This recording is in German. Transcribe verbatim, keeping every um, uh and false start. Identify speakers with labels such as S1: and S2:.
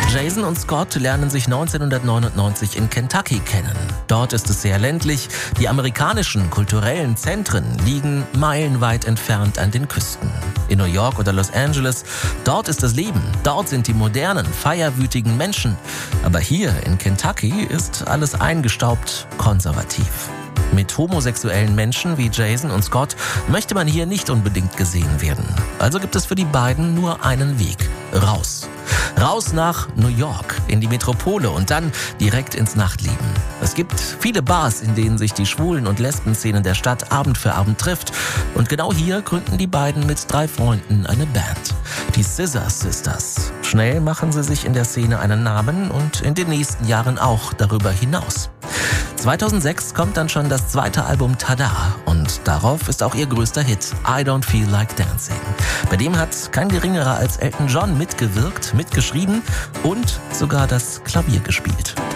S1: Jason und Scott lernen sich neunzehnhundertneunundneunzig in Kentucky kennen. Dort ist es sehr ländlich. Die amerikanischen kulturellen Zentren liegen meilenweit entfernt an den Küsten. In New York oder Los Angeles, dort ist das Leben. Dort sind die modernen, feierwütigen Menschen. Aber hier in Kentucky ist alles eingestaubt, konservativ. Mit homosexuellen Menschen wie Jason und Scott möchte man hier nicht unbedingt gesehen werden. Also gibt es für die beiden nur einen Weg: raus. Raus nach New York, in die Metropole und dann direkt ins Nachtleben. Es gibt viele Bars, in denen sich die Schwulen- und Lesben-Szenen der Stadt Abend für Abend trifft. Und genau hier gründen die beiden mit drei Freunden eine Band, die Scissor Sisters. Schnell machen sie sich in der Szene einen Namen und in den nächsten Jahren auch darüber hinaus. zweitausendsechs kommt dann schon das zweite Album Tada und darauf ist auch ihr größter Hit I Don't Feel Like Dancing. Bei dem hat kein geringerer als Elton John mitgewirkt, mitgeschrieben und sogar das Klavier gespielt.